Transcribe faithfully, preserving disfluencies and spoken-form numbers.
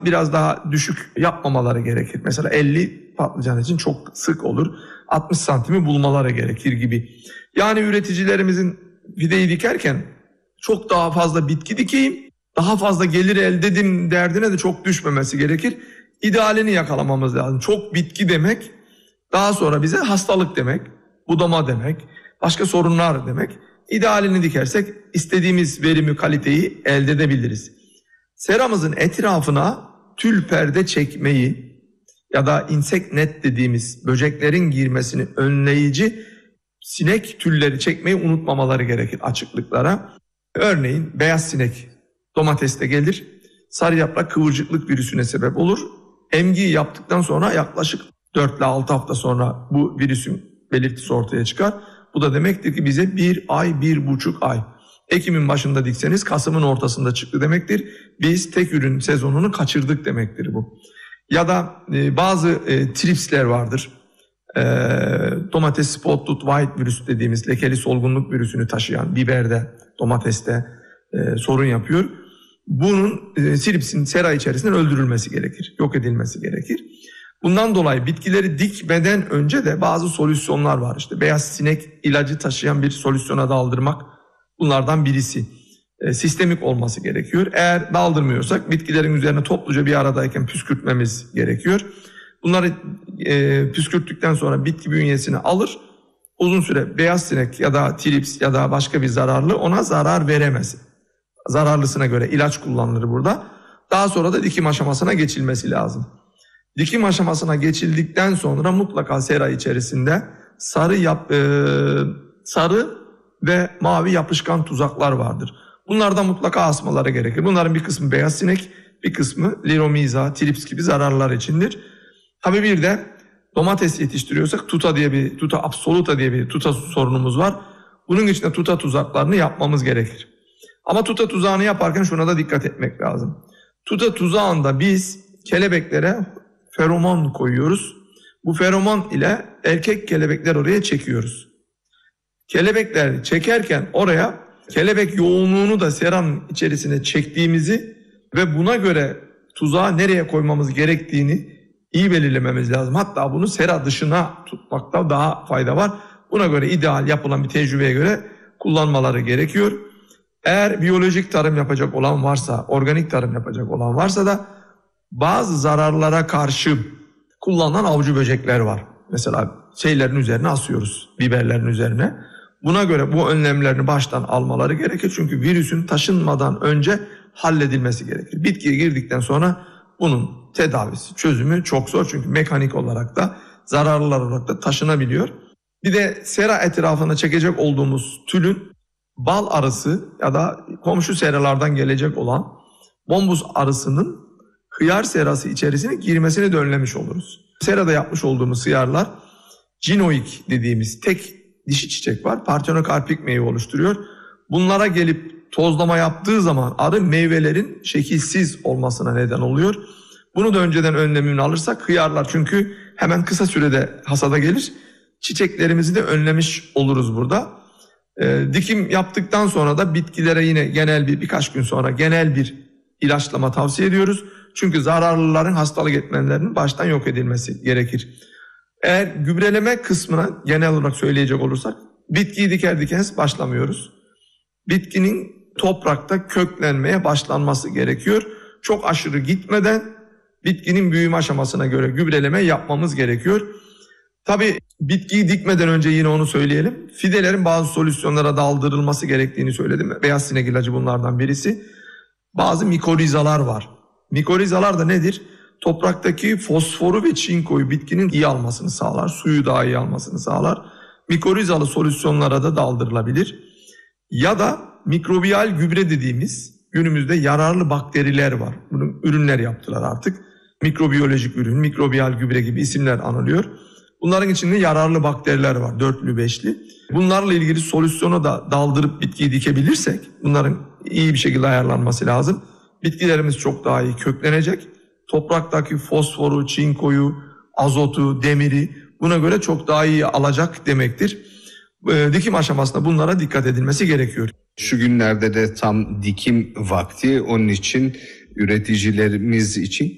biraz daha düşük yapmamaları gerekir. Mesela elli patlıcan için çok sık olur. altmış santimi bulmaları gerekir gibi. Yani üreticilerimizin fideyi dikerken çok daha fazla bitki dikeyim, daha fazla gelir elde edeyim derdine de çok düşmemesi gerekir. İdealini yakalamamız lazım. Çok bitki demek daha sonra bize hastalık demek, budama demek, başka sorunlar demek. İdealini dikersek istediğimiz verimi, kaliteyi elde edebiliriz. Seramızın etrafına tül perde çekmeyi ya da insect net dediğimiz böceklerin girmesini önleyici sinek tülleri çekmeyi unutmamaları gerekir açıklıklara. Örneğin beyaz sinek domateste gelir, sarı yaprak kıvırcıklık virüsüne sebep olur. Emgiyi yaptıktan sonra yaklaşık dört ile altı hafta sonra bu virüsün belirtisi ortaya çıkar. Bu da demektir ki bize bir ay, bir buçuk ay. Ekim'in başında dikseniz Kasım'ın ortasında çıktı demektir. Biz tek ürün sezonunu kaçırdık demektir bu. Ya da e, bazı e, tripsler vardır. E, domates spotted white virüs dediğimiz lekeli solgunluk virüsünü taşıyan biberde, domateste e, sorun yapıyor. Bunun e, tripsin sera içerisinden öldürülmesi gerekir, yok edilmesi gerekir. Bundan dolayı bitkileri dikmeden önce de bazı solüsyonlar var. İşte beyaz sinek ilacı taşıyan bir solüsyona daldırmak bunlardan birisi. E, sistemik olması gerekiyor. Eğer daldırmıyorsak bitkilerin üzerine topluca bir aradayken püskürtmemiz gerekiyor. Bunları e, püskürttükten sonra bitki bünyesini alır. Uzun süre beyaz sinek ya da trips ya da başka bir zararlı ona zarar veremez. Zararlısına göre ilaç kullanılır burada. Daha sonra da dikim aşamasına geçilmesi lazım. Dikim aşamasına geçildikten sonra mutlaka sera içerisinde sarı yap, e, sarı ve mavi yapışkan tuzaklar vardır. Bunlardan mutlaka asmaları gerekir. Bunların bir kısmı beyaz sinek, bir kısmı liromiza, trips gibi zararlar içindir. Tabii bir de domates yetiştiriyorsak tuta diye bir tuta absoluta diye bir tuta sorunumuz var. Bunun için de tuta tuzaklarını yapmamız gerekir. Ama tuta tuzağını yaparken şuna da dikkat etmek lazım. Tuta tuzağında biz kelebeklere feromon koyuyoruz. Bu feromon ile erkek kelebekler oraya çekiyoruz. Kelebekler çekerken oraya kelebek yoğunluğunu da seranın içerisine çektiğimizi ve buna göre tuzağı nereye koymamız gerektiğini iyi belirlememiz lazım. Hatta bunu sera dışına tutmakta daha fayda var. Buna göre ideal yapılan bir tecrübeye göre kullanmaları gerekiyor. Eğer biyolojik tarım yapacak olan varsa, organik tarım yapacak olan varsa da bazı zararlara karşı kullanılan avcı böcekler var. Mesela şeylerin üzerine asıyoruz, biberlerin üzerine. Buna göre bu önlemlerini baştan almaları gerekir. Çünkü virüsün taşınmadan önce halledilmesi gerekir. Bitkiye girdikten sonra bunun tedavisi, çözümü çok zor. Çünkü mekanik olarak da zararlılar olarak da taşınabiliyor. Bir de sera etrafına çekecek olduğumuz tülün bal arısı ya da komşu seralardan gelecek olan bombuz arısının hıyar serası içerisine girmesini de önlemiş oluruz. Serada yapmış olduğumuz hıyarlar cinoik dediğimiz tek dişi çiçek var. Partenokarpik meyve oluşturuyor. Bunlara gelip tozlama yaptığı zaman arı meyvelerin şekilsiz olmasına neden oluyor. Bunu da önceden önlemini alırsak hıyarlar çünkü hemen kısa sürede hasada gelir. Çiçeklerimizi de önlemiş oluruz burada. Ee, dikim yaptıktan sonra da bitkilere yine genel bir birkaç gün sonra genel bir ilaçlama tavsiye ediyoruz. Çünkü zararlıların hastalık etmenlerinin baştan yok edilmesi gerekir. Eğer gübreleme kısmına genel olarak söyleyecek olursak bitkiyi diker dikmez başlamıyoruz. Bitkinin toprakta köklenmeye başlanması gerekiyor. Çok aşırı gitmeden bitkinin büyüme aşamasına göre gübreleme yapmamız gerekiyor. Tabii bitkiyi dikmeden önce yine onu söyleyelim. Fidelerin bazı solüsyonlara daldırılması gerektiğini söyledim. Beyaz sinek ilacı bunlardan birisi. Bazı mikorizalar var. Mikorizalar da nedir? Topraktaki fosforu ve çinkoyu bitkinin iyi almasını sağlar. Suyu daha iyi almasını sağlar. Mikorizalı solüsyonlara da daldırılabilir. Ya da mikrobiyal gübre dediğimiz günümüzde yararlı bakteriler var. Bunun ürünler yaptılar artık. Mikrobiyolojik ürün, mikrobiyal gübre gibi isimler anılıyor. Bunların içinde yararlı bakteriler var. Dörtlü, beşli. Bunlarla ilgili solüsyona da daldırıp bitkiyi dikebilirsek bunların iyi bir şekilde ayarlanması lazım. Bitkilerimiz çok daha iyi köklenecek. Topraktaki fosforu, çinkoyu, azotu, demiri buna göre çok daha iyi alacak demektir. Dikim aşamasında bunlara dikkat edilmesi gerekiyor. Şu günlerde de tam dikim vakti, onun için üreticilerimiz için